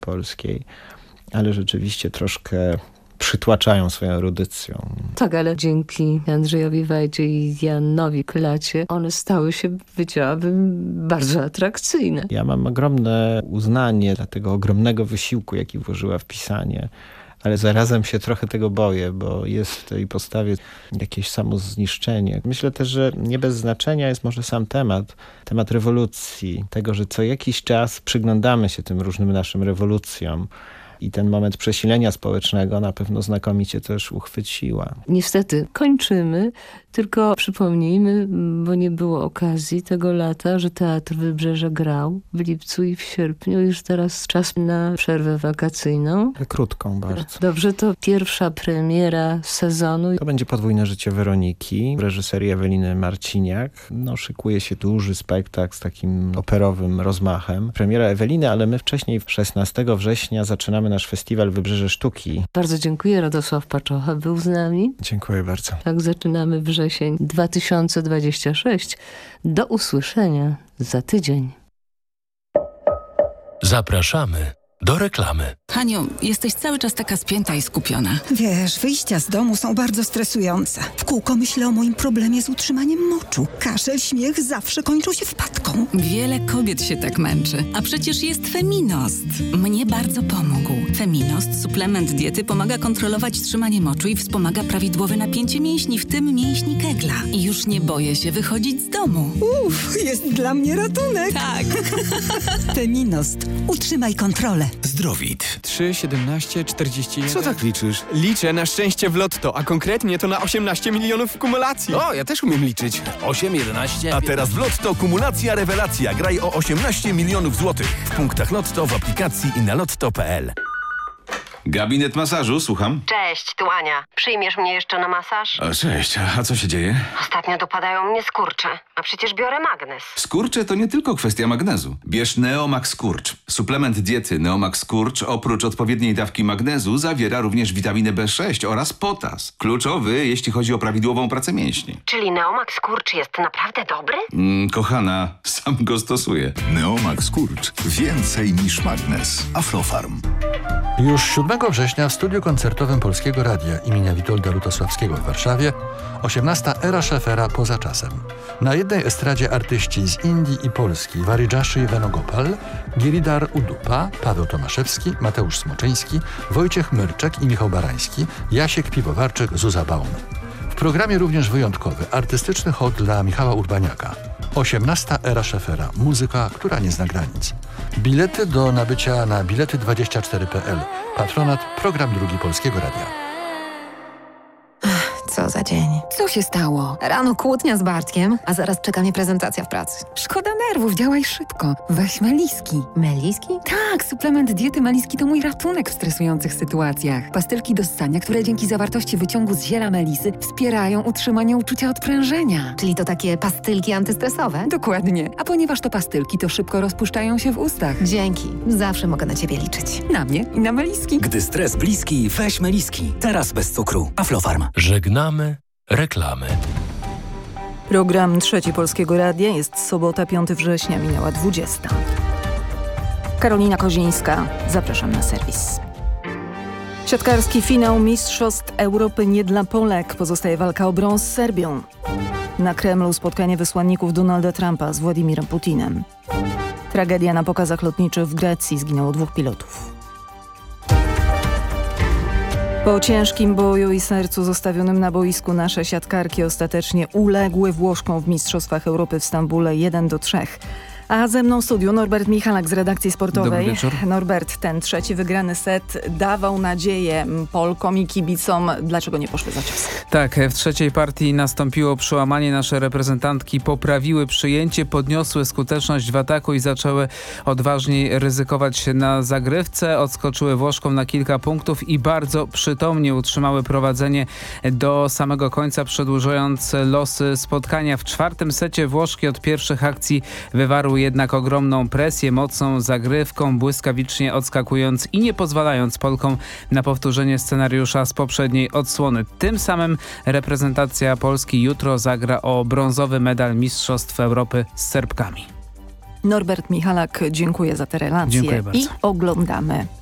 polskiej, ale rzeczywiście troszkę przytłaczają swoją erudycją. Tak, ale dzięki Andrzejowi Wajdzie i Janowi Klacie one stały się, powiedziałabym, bardzo atrakcyjne. Ja mam ogromne uznanie dla tego ogromnego wysiłku, jaki włożyła w pisanie, ale zarazem się trochę tego boję, bo jest w tej postawie jakieś samozniszczenie. Myślę też, że nie bez znaczenia jest może sam temat rewolucji, tego, że co jakiś czas przyglądamy się tym różnym naszym rewolucjom. I ten moment przesilenia społecznego na pewno znakomicie też uchwyciła. Niestety kończymy, tylko przypomnijmy, bo nie było okazji tego lata, że Teatr Wybrzeże grał w lipcu i w sierpniu. Już teraz czas na przerwę wakacyjną. Krótką bardzo. Dobrze, to pierwsza premiera sezonu. To będzie Podwójne życie Weroniki w reżyserii Eweliny Marciniak. Szykuje się duży spektakl z takim operowym rozmachem. Premiera Eweliny, ale my wcześniej 16 września zaczynamy nasz festiwal Wybrzeże Sztuki. Bardzo dziękuję. Radosław Paczocha był z nami. Dziękuję bardzo. Tak, zaczynamy wrzesień 2026. Do usłyszenia za tydzień. Zapraszamy do reklamy. Haniu, jesteś cały czas taka spięta i skupiona. Wiesz, wyjścia z domu są bardzo stresujące. W kółko myślę o moim problemie z utrzymaniem moczu. Kaszel, śmiech zawsze kończą się wpadką. Wiele kobiet się tak męczy. A przecież jest Feminost. Mnie bardzo pomógł. Feminost, suplement diety, pomaga kontrolować trzymanie moczu i wspomaga prawidłowe napięcie mięśni, w tym mięśni kegla. I już nie boję się wychodzić z domu. Jest dla mnie ratunek. Tak. Feminost. Utrzymaj kontrolę. Zdrowit. 3, 17, 41... Co tak liczysz? Liczę na szczęście w lotto, a konkretnie to na 18 milionów w kumulacji. O, ja też umiem liczyć. 8, 11... A teraz w Lotto kumulacja rewelacja. Graj o 18 milionów złotych. W punktach Lotto, w aplikacji i na lotto.pl. Gabinet masażu, słucham. Cześć, tu Ania. Przyjmiesz mnie jeszcze na masaż? Cześć, a co się dzieje? Ostatnio dopadają mnie skurcze, a przecież biorę magnes. Skurcze to nie tylko kwestia magnezu. Bierz Neomax Skurcz. Suplement diety Neomax Skurcz oprócz odpowiedniej dawki magnezu zawiera również witaminę B6 oraz potas. Kluczowy, jeśli chodzi o prawidłową pracę mięśni. Czyli Neomax Skurcz jest naprawdę dobry? Kochana, sam go stosuję. Neomax Skurcz. Więcej niż magnes. Aflofarm. Już 7 września w studiu koncertowym Polskiego Radia imienia Witolda Lutosławskiego w Warszawie 18. Era Szefera poza czasem. Na jednej estradzie artyści z Indii i Polski Waridżaszy Venugopal, Giridhar Udupa, Paweł Tomaszewski, Mateusz Smoczyński, Wojciech Myrczek i Michał Barański, Jasiek Piwowarczyk, Zuza Baum. W programie również wyjątkowy, artystyczny hołd dla Michała Urbaniaka. 18. Era Szefera. Muzyka, która nie zna granic. Bilety do nabycia na bilety24.pl. Patronat Program Drugi Polskiego Radia. Co za dzień. Co się stało? Rano kłótnia z Bartkiem, a zaraz czeka mnie prezentacja w pracy. Szkoda nerwów, działaj szybko. Weź Meliski. Meliski? Tak, suplement diety Meliski to mój ratunek w stresujących sytuacjach. Pastylki do ssania, które dzięki zawartości wyciągu z ziela melisy wspierają utrzymanie uczucia odprężenia. Czyli to takie pastylki antystresowe? Dokładnie. A ponieważ to pastylki, to szybko rozpuszczają się w ustach. Dzięki. Zawsze mogę na ciebie liczyć. Na mnie i na Meliski. Gdy stres bliski, weź Meliski. Teraz bez cukru. Aflofarm. Żegnamy reklamy. Program Trzeci Polskiego Radia jest sobota, 5 września, minęła 20. Karolina Kozińska, zapraszam na serwis. Siatkarski finał Mistrzostw Europy nie dla Polek. Pozostaje walka o brąz z Serbią. Na Kremlu spotkanie wysłanników Donalda Trumpa z Władimirem Putinem. Tragedia na pokazach lotniczych w Grecji, zginęło 2 pilotów. Po ciężkim boju i sercu zostawionym na boisku nasze siatkarki ostatecznie uległy Włoszkom w Mistrzostwach Europy w Stambule 1-3. A ze mną w studiu Norbert Michalak z redakcji sportowej. Dobry wieczór. Norbert, ten trzeci wygrany set dawał nadzieję Polkom i kibicom. Dlaczego nie poszły za cios? Tak, w trzeciej partii nastąpiło przełamanie. Nasze reprezentantki poprawiły przyjęcie, podniosły skuteczność w ataku i zaczęły odważniej ryzykować na zagrywce. Odskoczyły Włoszkom na kilka punktów i bardzo przytomnie utrzymały prowadzenie do samego końca, przedłużając losy spotkania. W czwartym secie Włoszki od pierwszych akcji wywarły jednak ogromną presję, mocną zagrywką, błyskawicznie odskakując i nie pozwalając Polkom na powtórzenie scenariusza z poprzedniej odsłony. Tym samym reprezentacja Polski jutro zagra o brązowy medal Mistrzostw Europy z Serbkami. Norbert Michalak, dziękuję za te relacje. Dziękuję bardzo. I oglądamy.